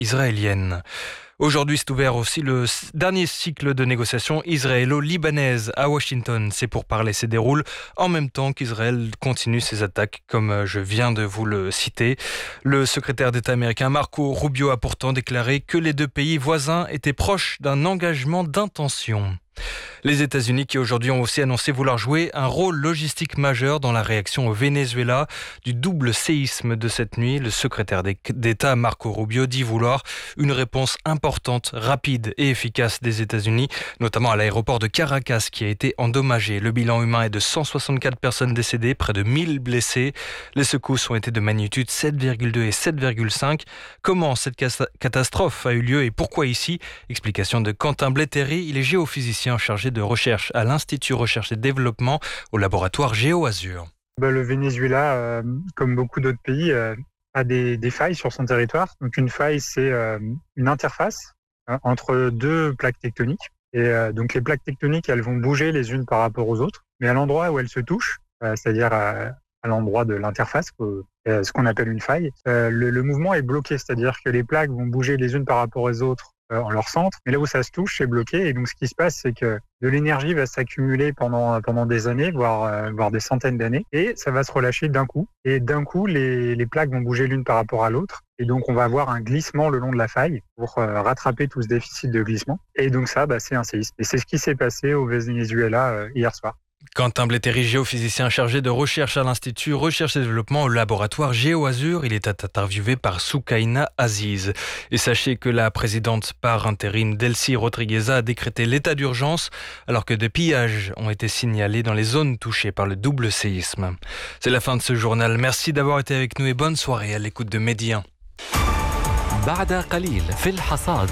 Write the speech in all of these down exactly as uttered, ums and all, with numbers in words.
israélienne. Aujourd'hui, c'est ouvert aussi le dernier cycle de négociations israélo-libanaise à Washington. C'est pour parler, se déroule en même temps qu'Israël continue ses attaques, comme je viens de vous le citer. Le secrétaire d'État américain Marco Rubio a pourtant déclaré que les deux pays voisins étaient proches d'un engagement d'intention. Les États-Unis qui aujourd'hui ont aussi annoncé vouloir jouer un rôle logistique majeur dans la réaction au Venezuela du double séisme de cette nuit. Le secrétaire d'État Marco Rubio dit vouloir une réponse importante, rapide et efficace des États-Unis, notamment à l'aéroport de Caracas qui a été endommagé. Le bilan humain est de cent soixante-quatre personnes décédées, près de mille blessés. Les secousses ont été de magnitude sept virgule deux et sept virgule cinq. Comment cette catastrophe a eu lieu et pourquoi ici? Explication de Quentin Blettéry, il est géophysicien chargé de recherche à l'Institut Recherche et Développement au laboratoire GeoAzur. Bah, le Venezuela, euh, comme beaucoup d'autres pays, euh, a des, des failles sur son territoire. Donc une faille, c'est euh, une interface hein, entre deux plaques tectoniques. Et euh, donc les plaques tectoniques, elles vont bouger les unes par rapport aux autres. Mais à l'endroit où elles se touchent, euh, c'est-à-dire à, à l'endroit de l'interface, euh, ce qu'on appelle une faille, euh, le, le mouvement est bloqué. C'est-à-dire que les plaques vont bouger les unes par rapport aux autres en leur centre, mais là où ça se touche, c'est bloqué. Et donc, ce qui se passe, c'est que de l'énergie va s'accumuler pendant pendant des années, voire euh, voire des centaines d'années, et ça va se relâcher d'un coup. Et d'un coup, les les plaques vont bouger l'une par rapport à l'autre, et donc on va avoir un glissement le long de la faille pour euh, rattraper tout ce déficit de glissement. Et donc ça, bah, c'est un séisme. Et c'est ce qui s'est passé au Venezuela euh, hier soir. Quentin Blettéry, géophysicien chargé de recherche à l'Institut Recherche et Développement au laboratoire GeoAzur. Il est interviewé par Soukaina Aziz. Et sachez que la présidente par intérim Delcy Rodrigueza a décrété l'état d'urgence alors que des pillages ont été signalés dans les zones touchées par le double séisme. C'est la fin de ce journal. Merci d'avoir été avec nous et bonne soirée à l'écoute de Medi un. بعد قليل في الحصاد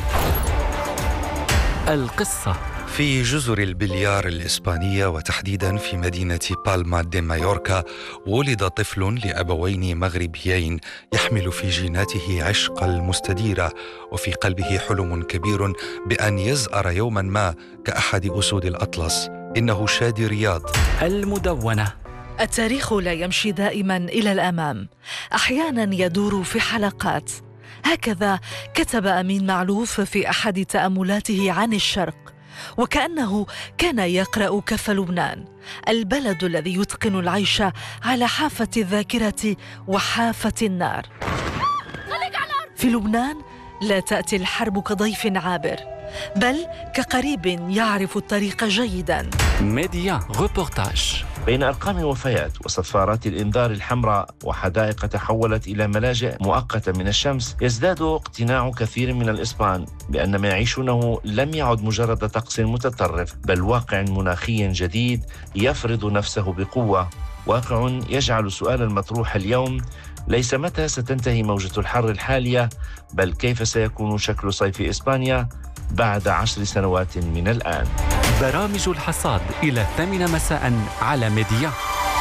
القصة في جزر البليار الإسبانية وتحديدا في مدينة بالما دي مايوركا ولد طفل لأبوين مغربيين يحمل في جيناته عشق المستديرة وفي قلبه حلم كبير بأن يزأر يوما ما كأحد أسود الأطلس. إنه شادي رياض. المدونة. التاريخ لا يمشي دائما إلى الأمام، أحيانا يدور في حلقات. هكذا كتب أمين معلوف في أحد تأملاته عن الشرق، وكأنه كان يقرأ كف لبنان، البلد الذي يتقن العيش على حافة الذاكرة وحافة النار. في لبنان لا تأتي الحرب كضيف عابر، بل كقريب يعرف الطريق جيداً. ميديا ريبورتاج. بين أرقام الوفيات وصفارات الإنذار الحمراء وحدائق تحولت إلى ملاجئ مؤقتة من الشمس، يزداد اقتناع كثير من الإسبان بأن ما يعيشونه لم يعد مجرد طقس متطرف، بل واقع مناخي جديد يفرض نفسه بقوة، واقع يجعل السؤال المطروح اليوم ليس متى ستنتهي موجة الحر الحالية، بل كيف سيكون شكل صيف إسبانيا بعد عشر سنوات من الآن. برامج الحصاد إلى الثامنة مساء على ميديا.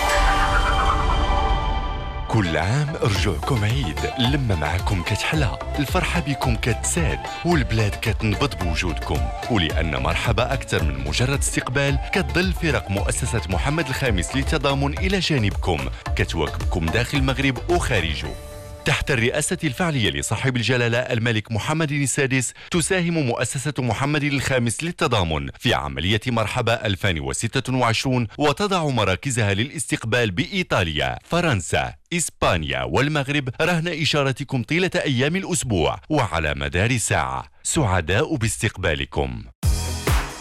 كل عام رجوعكم عيد، لما معكم كتحلى، الفرحة بكم كتزاد والبلاد كتنبض بوجودكم. ولأن مرحبا أكثر من مجرد استقبال، كتظل فرق مؤسسة محمد الخامس للتضامن إلى جانبكم، كتواكبكم داخل المغرب وخارجه. تحت الرئاسة الفعلية لصاحب الجلالة الملك محمد السادس، تساهم مؤسسة محمد الخامس للتضامن في عملية مرحبا ألفين وستة وعشرين، وتضع مراكزها للاستقبال بإيطاليا، فرنسا، إسبانيا والمغرب رهن إشارتكم طيلة أيام الأسبوع وعلى مدار ساعة. سعداء باستقبالكم.